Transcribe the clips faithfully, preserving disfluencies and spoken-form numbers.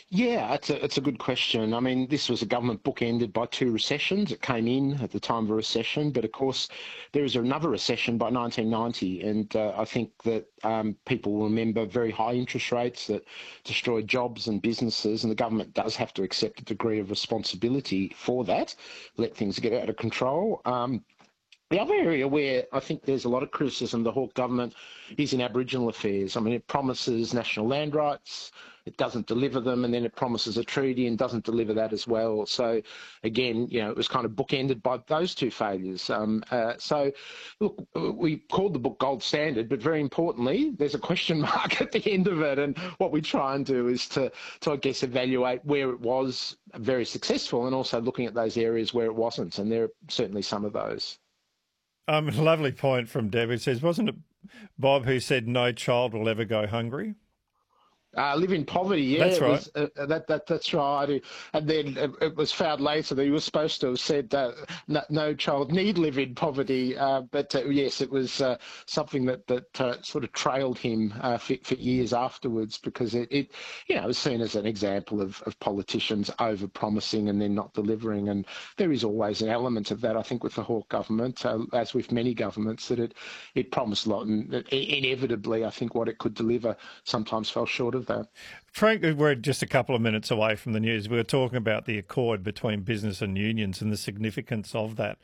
Yeah, it's a, it's a good question. I mean, this was a government bookended by two recessions. It came in at the time of a recession, but of course, there was another recession by nineteen ninety. And uh, I think that um, people will remember very high interest rates that destroyed jobs and businesses. And the government does have to accept a degree of responsibility for that, let things get out of control. Um, The other area where I think there's a lot of criticism of the Hawke government is in Aboriginal affairs. I mean, it promises national land rights, it doesn't deliver them, and then it promises a treaty and doesn't deliver that as well. So, again, you know, it was kind of bookended by those two failures. Um, uh, so, look, we called the book Gold Standard, but very importantly, there's a question mark at the end of it. And what we try and do is to, to I guess, evaluate where it was very successful and also looking at those areas where it wasn't. And there are certainly some of those. Um, lovely point from Deb. It says, wasn't it Bob who said no child will ever go hungry? Uh, live in poverty, yeah. That's it right. Was, uh, that, that, that's right. And then it, it was found later that he was supposed to have said uh, no, no child need live in poverty. Uh, but uh, yes, it was uh, something that, that uh, sort of trailed him uh, for, for years afterwards because it, it you know, was seen as an example of, of politicians over-promising and then not delivering. And there is always an element of that, I think, with the Hawke government, uh, as with many governments, that it, it promised a lot. And inevitably, I think what it could deliver sometimes fell short of that. Frank, we're just a couple of minutes away from the news. We were talking about the accord between business and unions and the significance of that.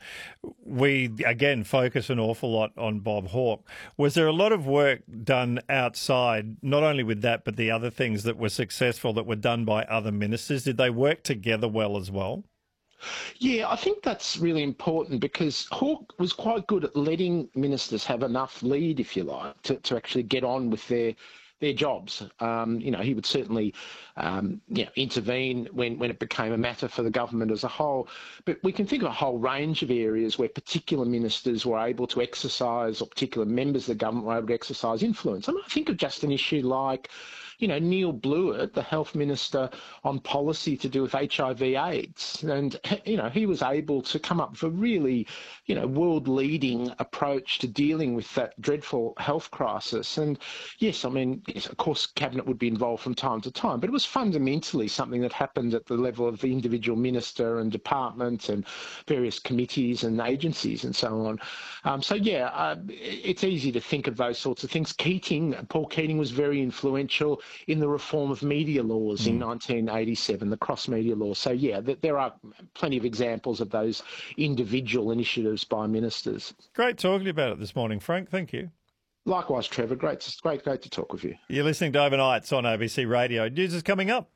We, again, focus an awful lot on Bob Hawke. Was there a lot of work done outside, not only with that, but the other things that were successful that were done by other ministers? Did they work together well as well? Yeah, I think that's really important because Hawke was quite good at letting ministers have enough lead, if you like, to, to actually get on with their their jobs. Um, you know, he would certainly um, you know, intervene when, when it became a matter for the government as a whole. But we can think of a whole range of areas where particular ministers were able to exercise, or particular members of the government were able to exercise influence. I mean, I think of just an issue like, you know, Neil Blewett, the health minister, on policy to do with H I V AIDS. And, you know, he was able to come up with a really, you know, world-leading approach to dealing with that dreadful health crisis. And, yes, I mean, yes, of course, Cabinet would be involved from time to time, but it was fundamentally something that happened at the level of the individual minister and department and various committees and agencies and so on. Um, so, yeah, uh, it's easy to think of those sorts of things. Keating, Paul Keating was very influential in the reform of media laws mm. in nineteen eighty-seven, the cross-media law. So, yeah, th- there are plenty of examples of those individual initiatives by ministers. Great talking to you about it this morning, Frank. Thank you. Likewise, Trevor. Great to, great, great to talk with you. You're listening to Overnights on A B C Radio. News is coming up.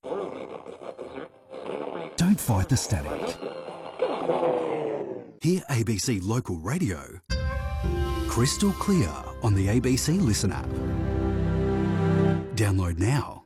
Don't fight the static. Hear A B C Local Radio crystal clear on the A B C Listen app. Download now.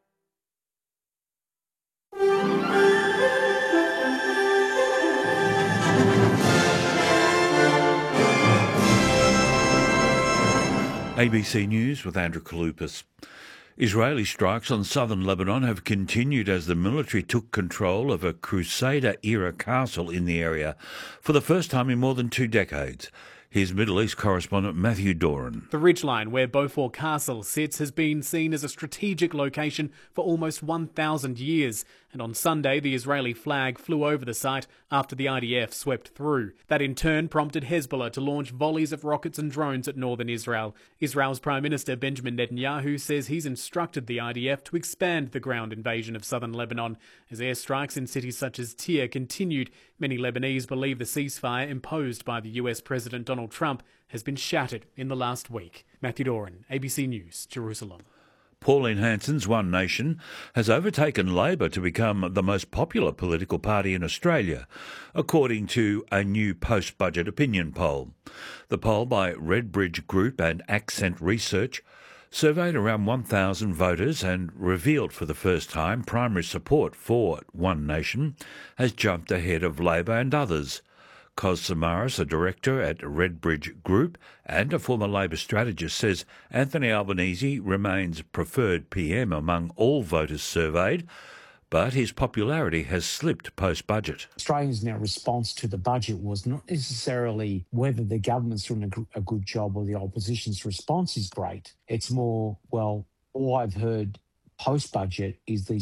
A B C News with Andrew Kalupas. Israeli strikes on southern Lebanon have continued as the military took control of a Crusader-era castle in the area for the first time in more than two decades. Here's Middle East correspondent Matthew Doran. The ridgeline where Beaufort Castle sits has been seen as a strategic location for almost one thousand years, and on Sunday the Israeli flag flew over the site after the I D F swept through. That in turn prompted Hezbollah to launch volleys of rockets and drones at northern Israel. Israel's Prime Minister Benjamin Netanyahu says he's instructed the I D F to expand the ground invasion of southern Lebanon. As airstrikes in cities such as Tyre continued, many Lebanese believe the ceasefire imposed by the U S President Donald Trump has been shattered in the last week. Matthew Doran, A B C News, Jerusalem. Pauline Hanson's One Nation has overtaken Labor to become the most popular political party in Australia, according to a new post-budget opinion poll. The poll by Redbridge Group and Accent Research surveyed around one thousand voters and revealed for the first time primary support for One Nation has jumped ahead of Labor and others. Cos Samaras, a director at Redbridge Group and a former Labor strategist, says Anthony Albanese remains preferred P M among all voters surveyed, but his popularity has slipped post-budget. Australians' now response to the budget was not necessarily whether the government's doing a good job or the opposition's response is great. It's more, well, all I've heard post-budget is these